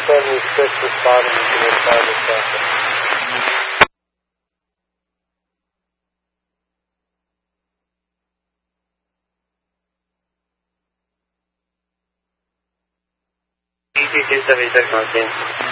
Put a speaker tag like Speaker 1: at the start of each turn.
Speaker 1: suddenly fits this bottom into the side of the circle.
Speaker 2: ET 276 Martin.